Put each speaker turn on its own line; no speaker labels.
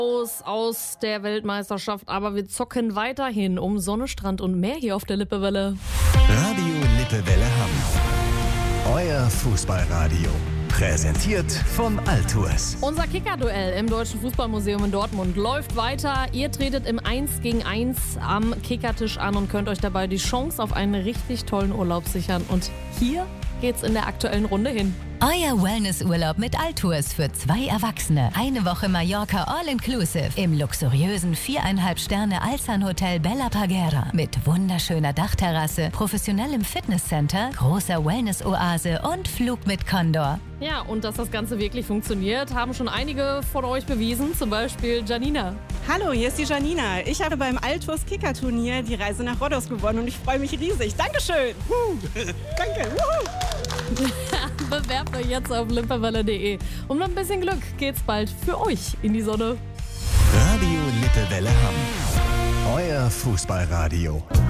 aus der Weltmeisterschaft, aber wir zocken weiterhin um Sonne, Strand und Meer hier auf der Lippewelle.
Radio Lippewelle Hamm. Euer Fußballradio. Präsentiert von Altours.
Unser Kicker-Duell im Deutschen Fußballmuseum in Dortmund läuft weiter. Ihr tretet im 1 gegen 1 am Kickertisch an und könnt euch dabei die Chance auf einen richtig tollen Urlaub sichern. Und hier geht's in der aktuellen Runde hin.
Euer Wellnessurlaub mit Altours für 2 Erwachsene. Eine Woche Mallorca All-Inclusive im luxuriösen 4,5 Sterne Alsan Hotel Bella Parguera mit wunderschöner Dachterrasse, professionellem Fitnesscenter, großer Wellness-Oase und Flug mit Condor.
Ja, und dass das Ganze wirklich funktioniert, haben schon einige von euch bewiesen, zum Beispiel Janina.
Hallo, hier ist die Janina. Ich habe beim Altours Kicker-Turnier die Reise nach Rhodos gewonnen und ich freue mich riesig. Dankeschön. Danke.
Bewerbt euch jetzt auf lippewelle.de. Und mit ein bisschen Glück geht's bald für euch in die Sonne.
Radio Lippewelle Hamm. Euer Fußballradio.